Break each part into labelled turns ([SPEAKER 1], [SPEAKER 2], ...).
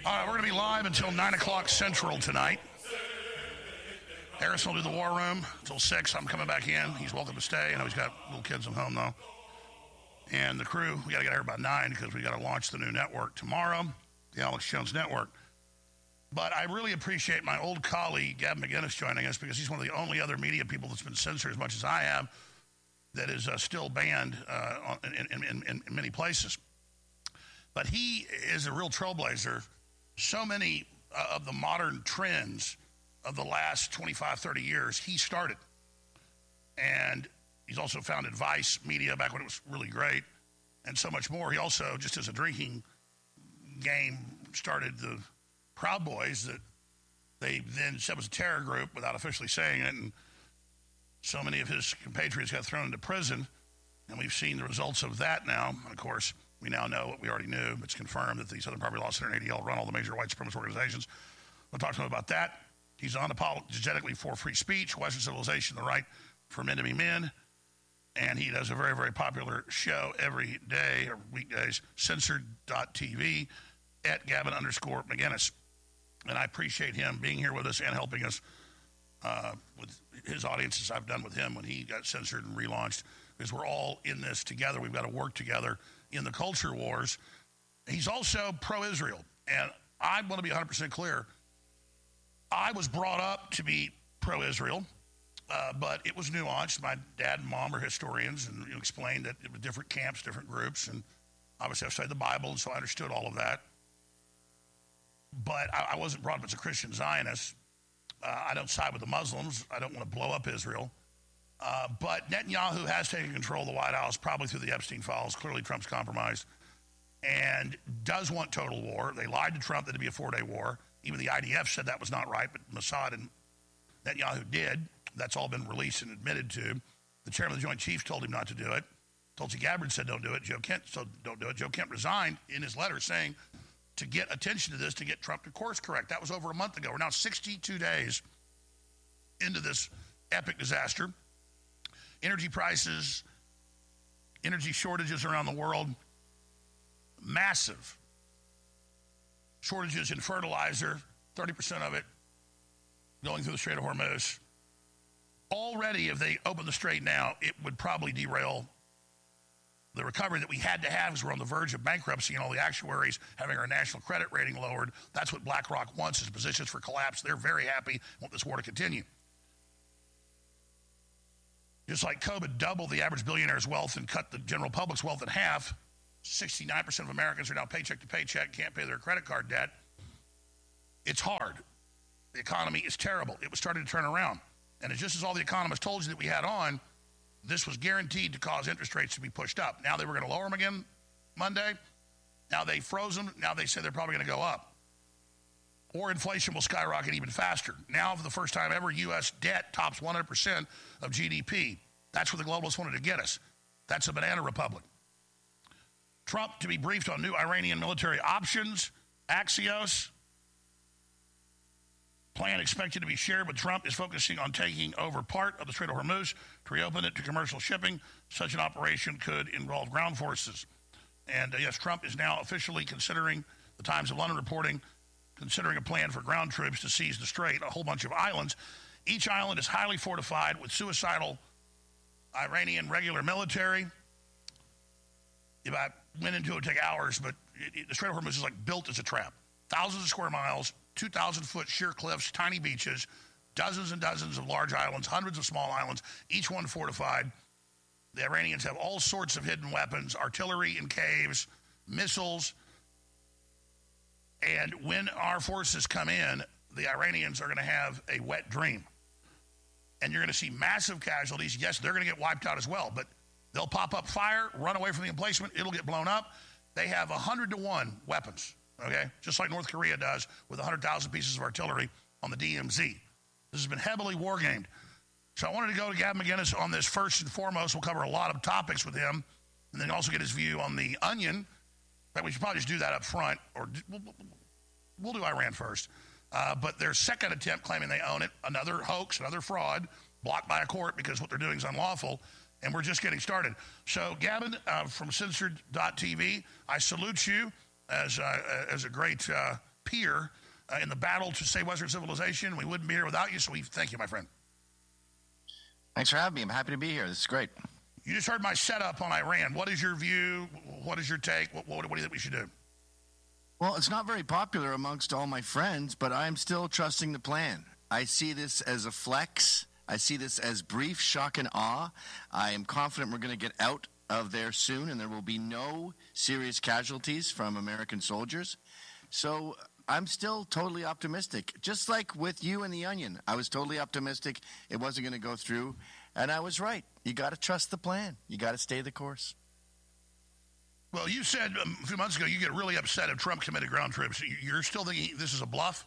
[SPEAKER 1] All right, we're going to be live until 9 o'clock Central tonight. Harrison will do the War Room until 6. I'm coming back in. He's welcome to stay. I know he's got little kids at home, though. And the crew, we got to get here by 9 because we got to launch the new network tomorrow, the Alex Jones Network. But I really appreciate my old colleague, Gavin McInnes, joining us because he's one of the only other media people that's been censored as much as I have that is still banned in many places. But he is a real trailblazer. So many of the modern trends of the last 25, 30 years, he started. And he's also founded Vice Media back when it was really great, and so much more. He also, just as a drinking game, started the Proud Boys that they then said was a terror group without officially saying it. And so many of his compatriots got thrown into prison. And we've seen the results of that now. And of course, we now know what we already knew. It's confirmed that the Southern Poverty Law Center and ADL run all the major white supremacist organizations. We'll talk to him about that. He's unapologetically for free speech, Western civilization, the right for men to be men. And he does a very, very popular show every day, or weekdays, censored.tv, at Gavin_McInnes. And I appreciate him being here with us and helping us with his audiences I've done with him when he got censored and relaunched, because we're all in this together. We've got to work together in the culture wars. He's also pro-Israel. And I want to be 100% clear. I was brought up to be pro-Israel, but it was nuanced. My dad and mom are historians and explained that it was different camps, different groups. And obviously I've studied the Bible, and so I understood all of that. But I wasn't brought up as a Christian Zionist. I don't side with the Muslims. I don't want to blow up Israel. But Netanyahu has taken control of the White House, probably through the Epstein files. Clearly, Trump's compromised and does want total war. They lied to Trump that it'd be a 4-day war. Even the IDF said that was not right, but Mossad and Netanyahu did. That's all been released and admitted to. The chairman of the Joint Chiefs told him not to do it. Tulsi Gabbard said don't do it. Joe Kent said don't do it. Joe Kent resigned in his letter saying to get attention to this, to get Trump to course correct. That was over a month ago. We're now 62 days into this epic disaster. Energy prices, energy shortages around the world, massive shortages in fertilizer, 30% of it going through the Strait of Hormuz. Already, if they open the strait now, it would probably derail the recovery that we had to have, because we're on the verge of bankruptcy and all the actuaries having our national credit rating lowered. That's what BlackRock wants, is positions for collapse. They're very happy, want this war to continue. Just like COVID doubled the average billionaire's wealth and cut the general public's wealth in half, 69% of Americans are now paycheck to paycheck, can't pay their credit card debt. It's hard. The economy is terrible. It was starting to turn around. And it's just as all the economists told you that we had on, this was guaranteed to cause interest rates to be pushed up. Now they were going to lower them again Monday. Now they froze them. Now they say they're probably going to go up. Or inflation will skyrocket even faster. Now, for the first time ever, U.S. debt tops 100% of GDP. That's where the globalists wanted to get us. That's a banana republic. Trump to be briefed on new Iranian military options. Axios. Plan expected to be shared with Trump is focusing on taking over part of the Strait of Hormuz to reopen it to commercial shipping. Such an operation could involve ground forces. And yes, Trump is now officially considering, the Times of London reporting, considering a plan for ground troops to seize the strait, a whole bunch of islands. Each island is highly fortified with suicidal Iranian regular military. If I went into it, it would take hours, but the Strait of Hormuz is like built as a trap. Thousands of square miles, 2,000-foot sheer cliffs, tiny beaches, dozens and dozens of large islands, hundreds of small islands, each one fortified. The Iranians have all sorts of hidden weapons, artillery in caves, missiles. And when our forces come in, the Iranians are going to have a wet dream. And you're going to see massive casualties. Yes, they're going to get wiped out as well, but they'll pop up fire, run away from the emplacement, it'll get blown up. They have 100-to-1 weapons, okay? Just like North Korea does with 100,000 pieces of artillery on the DMZ. This has been heavily war-gamed. So I wanted to go to Gavin McInnes on this first and foremost. We'll cover a lot of topics with him, and then also get his view on the onion. In fact, we should probably just do that up front, or we'll do Iran first. But their second attempt claiming they own it, another hoax, another fraud, blocked by a court because what they're doing is unlawful, and we're just getting started. So, Gavin, from censored.tv, I salute you as a great peer in the battle to save Western civilization. We wouldn't be here without you, so we thank you, my friend.
[SPEAKER 2] Thanks for having me. I'm happy to be here. This is great.
[SPEAKER 1] You just heard my setup on Iran. What is your view? What is your take? What do you think we should do?
[SPEAKER 2] Well, it's not very popular amongst all my friends, but I'm still trusting the plan. I see this as a flex. I see this as brief shock and awe. I am confident we're going to get out of there soon, and there will be no serious casualties from American soldiers. So I'm still totally optimistic. Just like with you and the Onion, I was totally optimistic it wasn't going to go through, and I was right. You got to trust the plan. You got to stay the course.
[SPEAKER 1] Well, you said a few months ago you get really upset if Trump committed ground troops. You're still thinking this is a bluff?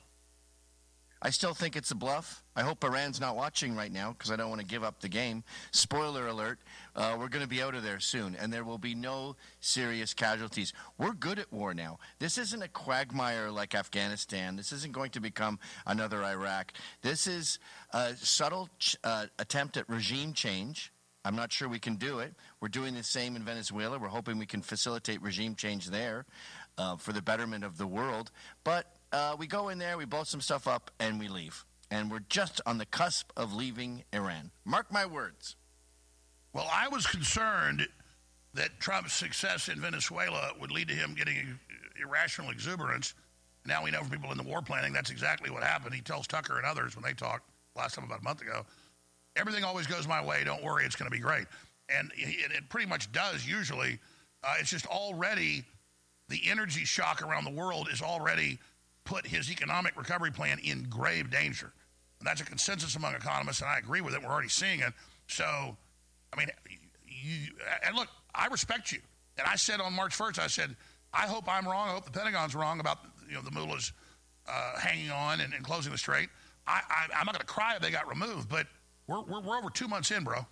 [SPEAKER 2] I still think it's a bluff. I hope Iran's not watching right now because I don't want to give up the game. Spoiler alert, we're going to be out of there soon, and there will be no serious casualties. We're good at war now. This isn't a quagmire like Afghanistan. This isn't going to become another Iraq. This is a subtle attempt at regime change. I'm not sure we can do it. We're doing the same in Venezuela. We're hoping we can facilitate regime change there for the betterment of the world. But we go in there, we blow some stuff up, and we leave. And we're just on the cusp of leaving Iran. Mark my words.
[SPEAKER 1] Well, I was concerned that Trump's success in Venezuela would lead to him getting irrational exuberance. Now we know from people in the war planning that's exactly what happened. He tells Tucker and others when they talked last time about a month ago, everything always goes my way. Don't worry, it's going to be great. And it pretty much does usually. It's just already the energy shock around the world is already put his economic recovery plan in grave danger. And that's a consensus among economists, and I agree with it. We're already seeing it. So, I mean, and look, I respect you. And I said on March 1st, I said, I hope I'm wrong. I hope the Pentagon's wrong about the mullahs hanging on and closing the strait. I'm not going to cry if they got removed, but we're over 2 months in, bro.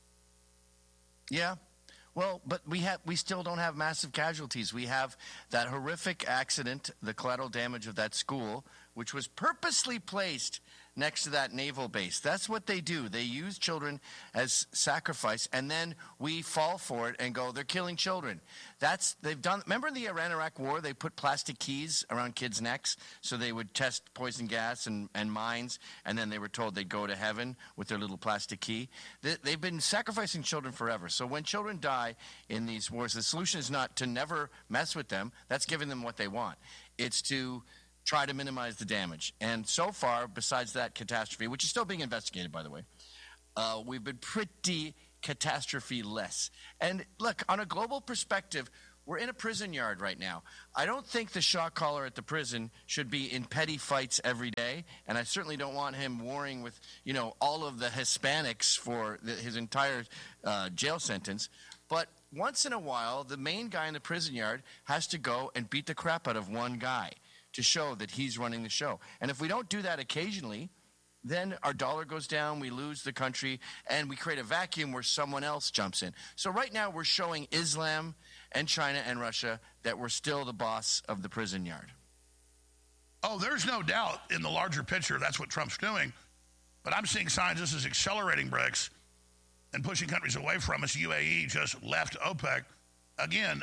[SPEAKER 2] Yeah. Well, but we still don't have massive casualties. We have that horrific accident, the collateral damage of that school, which was purposely placed next to that naval base. That's what they do. They use children as sacrifice, and then we fall for it and go, they're killing children. They've done. Remember in the Iran-Iraq war, they put plastic keys around kids' necks so they would test poison gas and mines, and then they were told they'd go to heaven with their little plastic key. They've been sacrificing children forever. So when children die in these wars, the solution is not to never mess with them. That's giving them what they want. It's to try to minimize the damage. And so far, besides that catastrophe, which is still being investigated, by the way, we've been pretty catastrophe-less. And look, on a global perspective, we're in a prison yard right now. I don't think the shot caller at the prison should be in petty fights every day, and I certainly don't want him warring with, all of the Hispanics for his entire jail sentence. But once in a while, the main guy in the prison yard has to go and beat the crap out of one guy to show that he's running the show. And if we don't do that occasionally, then our dollar goes down, we lose the country, and we create a vacuum where someone else jumps in. So right now we're showing Islam and China and Russia that we're still the boss of the prison yard.
[SPEAKER 1] Oh, there's no doubt in the larger picture that's what Trump's doing. But I'm seeing signs this is accelerating BRICS and pushing countries away from us. UAE just left OPEC. Again,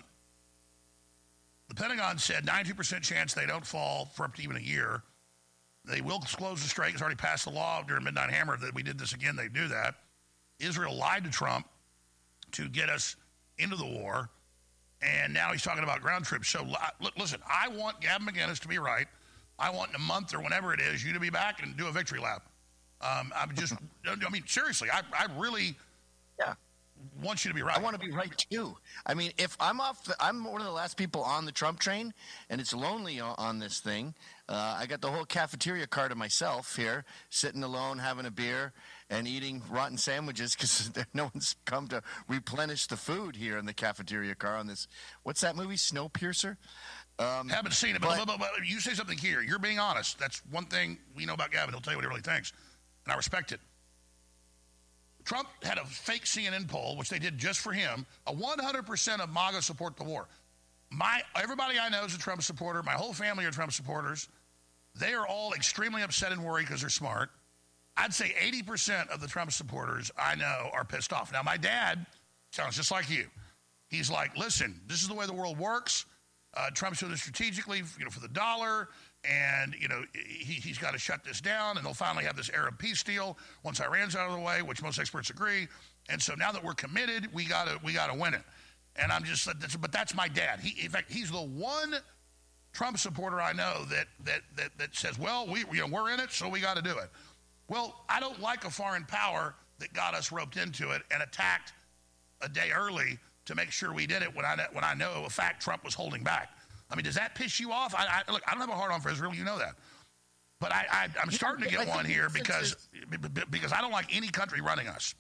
[SPEAKER 1] the Pentagon said 92% chance they don't fall for up to even a year. They will close the strait. It's already passed the law during Midnight Hammer that we did this again. They do that. Israel lied to Trump to get us into the war, and now he's talking about ground troops. So, look, listen, I want Gavin McInnes to be right. I want in a month or whenever it is you to be back and do a victory lap. Seriously, I really want you to be right.
[SPEAKER 2] I want to be right too. I mean, if I'm I'm one of the last people on the Trump train, and it's lonely on this thing. I got the whole cafeteria car to myself here, sitting alone, having a beer, and eating rotten sandwiches because no one's come to replenish the food here in the cafeteria car on this. What's that movie, Snowpiercer?
[SPEAKER 1] Haven't seen it, but you say something here. You're being honest. That's one thing we know about Gavin. He'll tell you what he really thinks, and I respect it. Trump had a fake CNN poll, which they did just for him. 100% of MAGA support the war. Everybody I know is a Trump supporter. My whole family are Trump supporters. They are all extremely upset and worried because they're smart. I'd say 80% of the Trump supporters I know are pissed off. Now, my dad sounds just like you. He's like, listen, this is the way the world works. Trump's doing this strategically, for the dollar, and he's got to shut this down, and they'll finally have this Arab peace deal once Iran's out of the way, which most experts agree. And so now that we're committed, we gotta win it. And I'm just, but that's my dad. In fact, he's the one Trump supporter I know that says, well, we're in it, so we got to do it. Well, I don't like a foreign power that got us roped into it and attacked a day early to make sure we did it when I know a fact Trump was holding back. I mean, does that piss you off? Look, I don't have a hard on for Israel. You know that. But I'm starting to get one here because I don't like any country running us.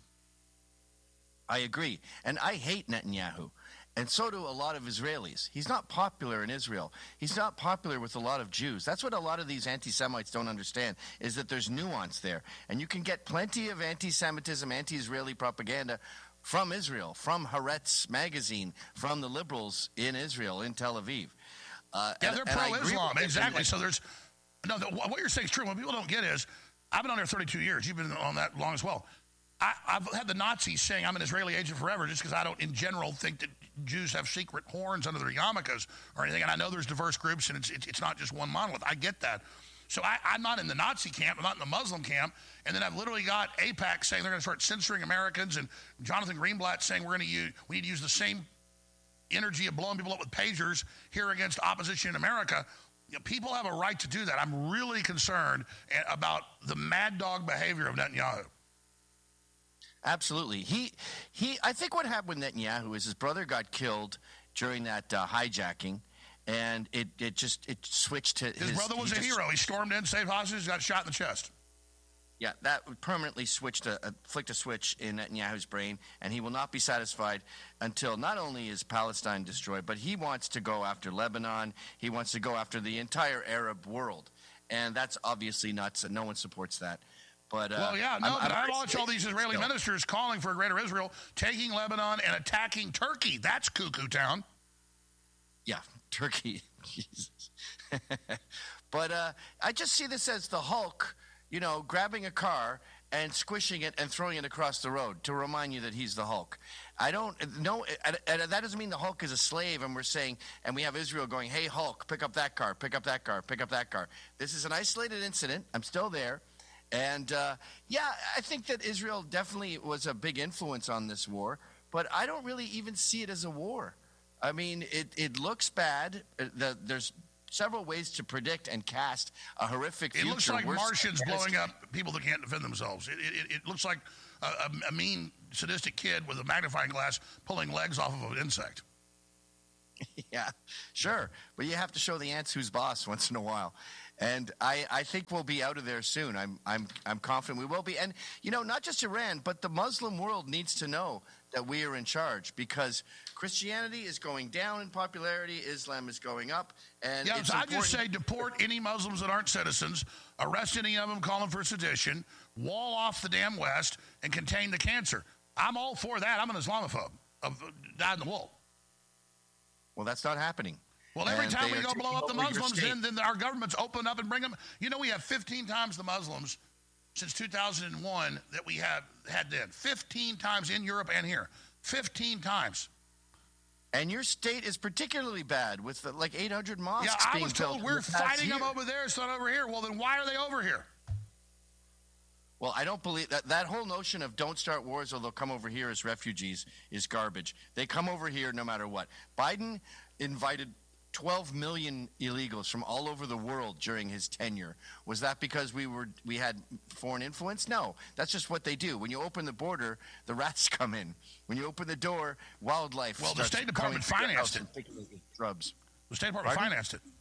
[SPEAKER 2] I agree. And I hate Netanyahu. And so do a lot of Israelis. He's not popular in Israel. He's not popular with a lot of Jews. That's what a lot of these anti-Semites don't understand, is that there's nuance there. And you can get plenty of anti-Semitism, anti-Israeli propaganda from Israel, from Haaretz magazine, from the liberals in Israel, in Tel Aviv.
[SPEAKER 1] They're pro-Islam, exactly. So what you're saying is true. What people don't get is, I've been on there 32 years. You've been on that long as well. I've had the Nazis saying I'm an Israeli agent forever just because I don't, in general, think that Jews have secret horns under their yarmulkes or anything. And I know there's diverse groups, and it's not just one monolith. I get that. So I'm not in the Nazi camp. I'm not in the Muslim camp. And then I've literally got AIPAC saying they're going to start censoring Americans, and Jonathan Greenblatt saying we need to use the same energy of blowing people up with pagers here against opposition in America. People have a right to do that. I'm really concerned about the mad dog behavior of Netanyahu.
[SPEAKER 2] Absolutely. I think what happened with Netanyahu is his brother got killed during that hijacking, and it switched to
[SPEAKER 1] his brother was a hero. He stormed in, saved hostages, got shot in the chest.
[SPEAKER 2] Yeah, that permanently flicked a switch in Netanyahu's brain, and he will not be satisfied until not only is Palestine destroyed, but he wants to go after Lebanon. He wants to go after the entire Arab world, and that's obviously nuts, and no one supports that. But,
[SPEAKER 1] I watch all these Israeli ministers calling for a greater Israel, taking Lebanon and attacking Turkey. That's cuckoo town.
[SPEAKER 2] Yeah, Turkey. Jesus. But I just see this as the Hulk, grabbing a car and squishing it and throwing it across the road to remind you that he's the Hulk. I don't know. That doesn't mean the Hulk is a slave and we're saying, and we have Israel going, hey, Hulk, pick up that car, pick up that car, pick up that car. This is an isolated incident. I'm still there. And, I think that Israel definitely was a big influence on this war, but I don't really even see it as a war. I mean, it looks bad. There's several ways to predict and cast a horrific future.
[SPEAKER 1] It looks like Martians blowing up people that can't defend themselves. It looks like a mean, sadistic kid with a magnifying glass pulling legs off of an insect.
[SPEAKER 2] Yeah, sure. But you have to show the ants who's boss once in a while. And I think we'll be out of there soon. I'm confident we will be. And, not just Iran, but the Muslim world needs to know that we are in charge, because Christianity is going down in popularity, Islam is going up. And
[SPEAKER 1] I just say deport any Muslims that aren't citizens, arrest any of them calling for sedition, wall off the damn West, and contain the cancer. I'm all for that. I'm an Islamophobe. Dyed in the wool.
[SPEAKER 2] Well, that's not happening.
[SPEAKER 1] Well, every time we go blow up the Muslims, then our governments open up and bring them. We have 15 times the Muslims since 2001 that we have had then. 15 times in Europe and here. 15 times.
[SPEAKER 2] And your state is particularly bad with 800 mosques
[SPEAKER 1] being built.
[SPEAKER 2] Yeah, I was
[SPEAKER 1] told we're fighting them over there, it's not over here. Well, then why are they over here?
[SPEAKER 2] Well, I don't believe that whole notion of don't start wars or they'll come over here as refugees is garbage. They come over here no matter what. Biden invited 12 million illegals from all over the world during his tenure. Was that because we had foreign influence? No, that's just what they do. When you open the border, the rats come in. When you open the door, wildlife.
[SPEAKER 1] Well, the State Department financed it.
[SPEAKER 2] Shrubs.
[SPEAKER 1] The State Department financed it.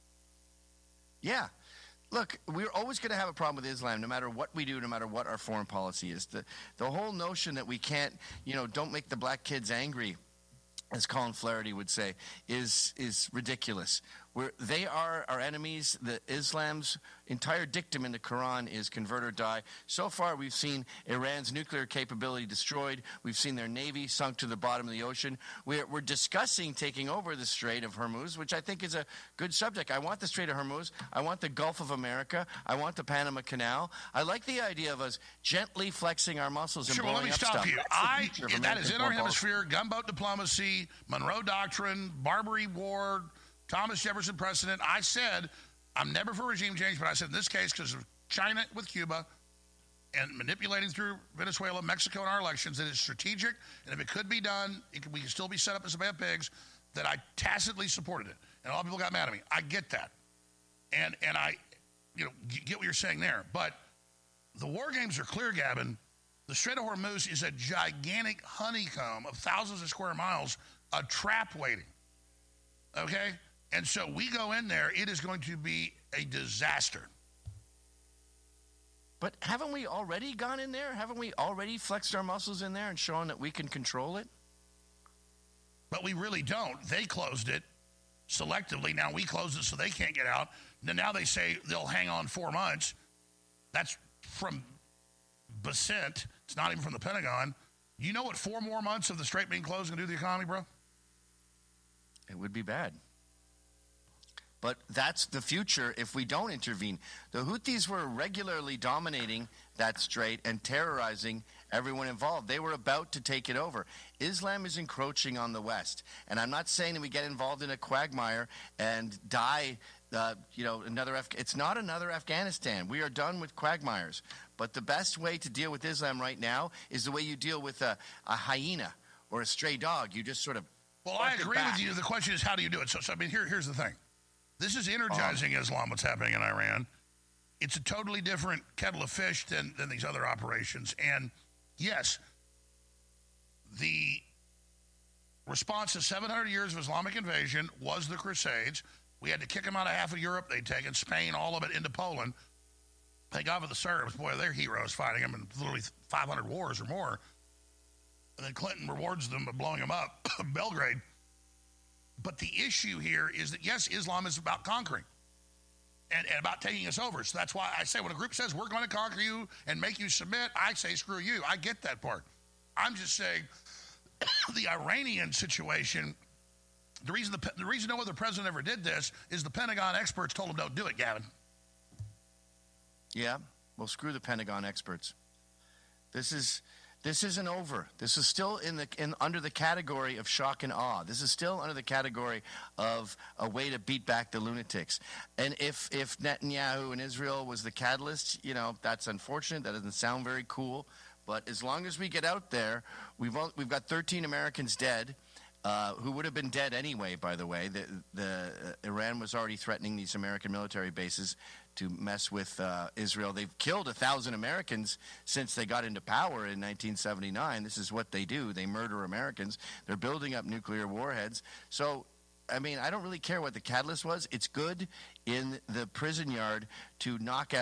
[SPEAKER 2] Yeah. Look, we're always going to have a problem with Islam no matter what we do, no matter what our foreign policy is. The whole notion that we can't, don't make the black kids angry, as Colin Flaherty would say, is ridiculous. They are our enemies. Islam's entire dictum in the Quran is convert or die. So far, we've seen Iran's nuclear capability destroyed. We've seen their navy sunk to the bottom of the ocean. We're discussing taking over the Strait of Hormuz, which I think is a good subject. I want the Strait of Hormuz. I want the Gulf of America. I want the Panama Canal. I like the idea of us gently flexing our muscles and blowing up stuff.
[SPEAKER 1] Sure, let me stop you. That is in our hemisphere. Gunboat diplomacy, Monroe Doctrine, Barbary War, Thomas Jefferson precedent. I said, I'm never for regime change, but I said in this case, because of China with Cuba and manipulating through Venezuela, Mexico, and our elections, that it's strategic, and if it could be done, we can still be set up as a bad pigs, that I tacitly supported it. And a lot of people got mad at me. I get that. And I, get what you're saying there. But the war games are clear, Gavin. The Strait of Hormuz is a gigantic honeycomb of thousands of square miles, a trap waiting. Okay? And so we go in there, it is going to be a disaster.
[SPEAKER 2] But haven't we already gone in there? Haven't we already flexed our muscles in there and shown that we can control it?
[SPEAKER 1] But we really don't. They closed it selectively. Now we closed it so they can't get out. Now they say they'll hang on 4 months. That's from Bassett. It's not even from the Pentagon. You know what 4 more months of the Strait being closed is going to do to the economy, bro?
[SPEAKER 2] It would be bad. But that's the future if we don't intervene. The Houthis were regularly dominating that strait and terrorizing everyone involved. They were about to take it over. Islam is encroaching on the West. And I'm not saying that we get involved in a quagmire and die, it's not another Afghanistan. We are done with quagmires. But the best way to deal with Islam right now is the way you deal with a hyena or a stray dog. You just sort of...
[SPEAKER 1] Well, I agree with you. The question is, how do you do it? So here's the thing. This is energizing Islam, what's happening in Iran. It's a totally different kettle of fish than these other operations. And, yes, the response to 700 years of Islamic invasion was the Crusades. We had to kick them out of half of Europe. They'd taken Spain, all of it, into Poland. Thank God for the Serbs. Boy, they're heroes fighting them in literally 500 wars or more. And then Clinton rewards them by blowing them up, Belgrade. But the issue here is that, yes, Islam is about conquering and about taking us over. So that's why I say when a group says we're going to conquer you and make you submit, I say screw you. I get that part. I'm just saying the Iranian situation, the reason no other president ever did this is the Pentagon experts told him don't do it, Gavin.
[SPEAKER 2] Yeah, well, screw the Pentagon experts. This isn't over. This is still under the category of shock and awe. This is still under the category of a way to beat back the lunatics. And if Netanyahu and Israel was the catalyst, that's unfortunate. That doesn't sound very cool. But as long as we get out there, we've got 13 Americans dead, who would have been dead anyway, by the way. Iran was already threatening these American military bases to mess with Israel. They've killed 1,000 Americans since they got into power in 1979. This is what they do. They murder Americans. They're building up nuclear warheads. So, I don't really care what the catalyst was. It's good in the prison yard to knock out